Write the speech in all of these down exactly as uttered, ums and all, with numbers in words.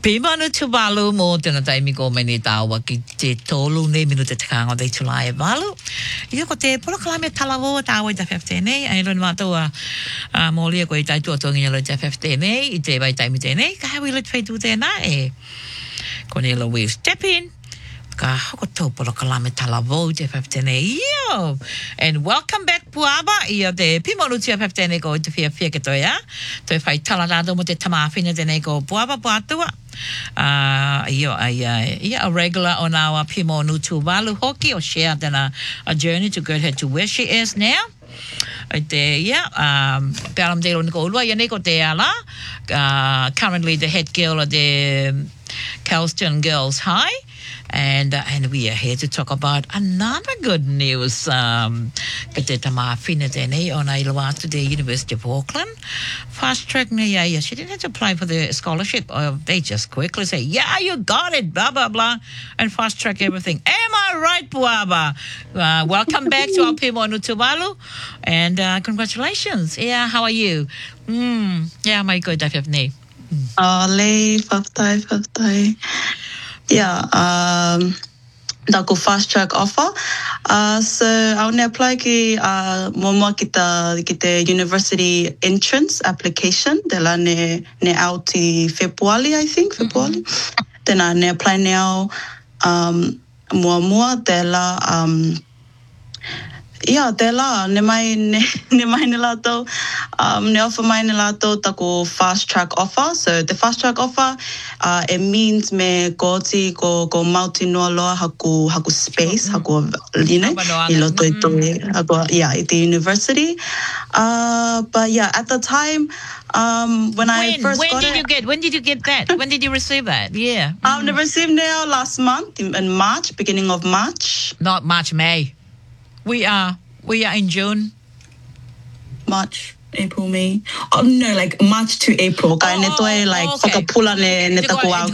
Pimanu Tuvalu mo tena taimi ko meni tawa ki te tolu ne minuta te kanga de tulai valu. Ia ko te pola kalame talawo tawa i te fifteen nei. Ai lona mātua uh, mōlia ko i tai tuatongi alo te fifteen nei. I te vai taimi tēnei. Ka hawi lit whaitu tēnā e. Ko ne lo we step in. Ka hoko tau pola kalame talawo i te fifteen nei. Yo! And welcome back Puaba. Ia te pimonu tia fifteen nei ko i te fia fia ke toi a. Toi whai talarado mo te tamawhina tēnei ko Puaba Puatua. Uh, ia, ia, ia a regular on our Pimonu Tuvalu hoki or share tena a journey to get her to where she is now. I te, yeah, um, Param de Loniko Ulua, ia neko te ala, uh, currently the head girl of the Kelston Girls High. And uh, and we are here to talk about another good news. Um, Kete tama whina tēnei on Ailoa to the University of Auckland. Fast track na yeah, yeah. She didn't have to apply for the scholarship. Uh, they just quickly say, yeah, you got it, blah, blah, blah. And fast track everything. Am I right, Puaba? Uh, welcome back to our Pimonu Tuvalu. And uh, congratulations. Yeah, how are you? Mm, yeah, my good, definitely. Ale, whaftai, whaftai. Yeah, um, dako fast track offer. Uh, so I'll ne apply ki uh, momo ki ta ki te university entrance application. De la ne ne out i February, I think February. Mm-hmm. Then I ne apply now. Um, mua mua de la um. Yeah, te la, ne mai ne, ne mai ne lato, um, ne offer mai ne lato tako fast track offer. So the fast track offer, uh, it means me koti ko ko mauti noa loa haku haku space, haku you know, I loto ito haku yeah, at the university. Uh, but yeah, at the time, um, when, when I first when got did it, you get when did you get that? When did you receive that? Yeah, I've mm. received now last month in, in March, beginning of March. Not March, May. We are we are in June. March, April, May. Oh no, like March to April. Kaya oh, nito like whakapula ne ne takuwa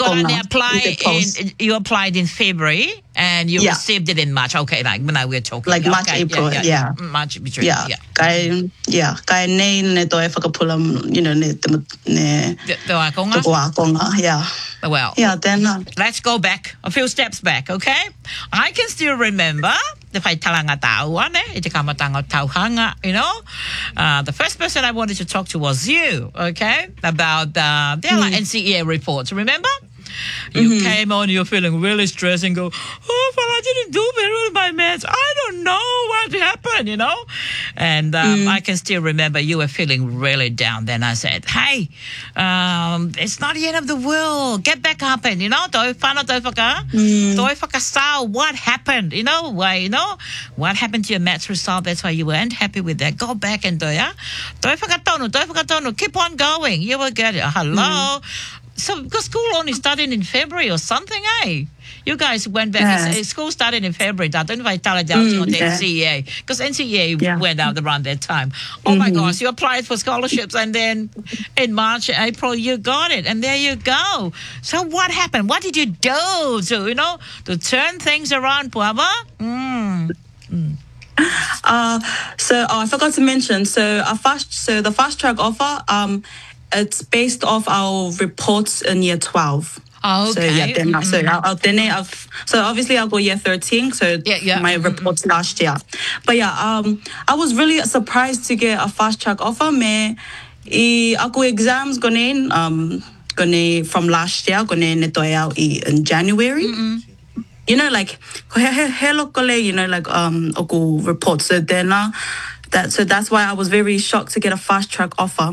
konga. You applied in February and you yeah. received it in March. Okay, like when I were talking. Like okay, March, yeah, April, yeah. yeah. yeah. March between. Yeah. yeah. Kaya yeah, kaya ne ne to e whakapula, you know, ne ne takuwa konga. Yeah. Well, yeah, then uh, let's go back a few steps back, okay? I can still remember the whai talanga tauane, i te kamatanga tauhanga, you know? Uh, the first person I wanted to talk to was you, okay? About uh, the mm. N C E A reports, remember? You mm-hmm. came on, you're feeling really stressed and go, oh, well, I didn't do very well with my maths. I don't know what happened, you know? And um, mm. I can still remember you were feeling really down. Then I said, hey, um, it's not the end of the world. Get back up and, you know, toi whana toi whaka, toi whakasau, what happened, you know? Why, you know, what happened to your maths result? That's why you weren't happy with that. Go back and toi, yeah? Toi whakatonu, toi whakatonu, keep on going. You will get it. Hello? Mm. So, because school only started in February or something, eh? You guys went back. Yeah. School started in February. I don't know if I tell it down mm, on the yeah. N C E A. Because N C E A yeah. went out around that time. Oh, mm-hmm. my gosh. You applied for scholarships. And then in March, April, you got it. And there you go. So what happened? What did you do to, you know, to turn things around, Puaba? Mm. Mm. Uh, so, oh, I forgot to mention. So, a fast, so the fast track offer, um, it's based off our reports in year twelve. Oh, okay. So yeah, then mm-hmm. so I'll, then I've so obviously I'll go year thirteen. So yeah, yeah. my reports mm-hmm. last year. But yeah, um, I was really surprised to get a fast track offer. Me, I ako exams gone um gone from last year gone netoy out in January. Mm-hmm. You know, like hello you know, like um ako reports. So then uh, that so that's why I was very shocked to get a fast track offer.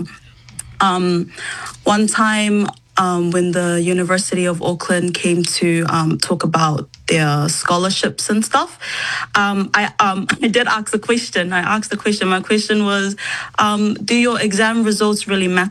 Um, one time um, when the University of Auckland came to um, talk about their scholarships and stuff, um, I um, I did ask a question. I asked the question. My question was, um, do your exam results really matter?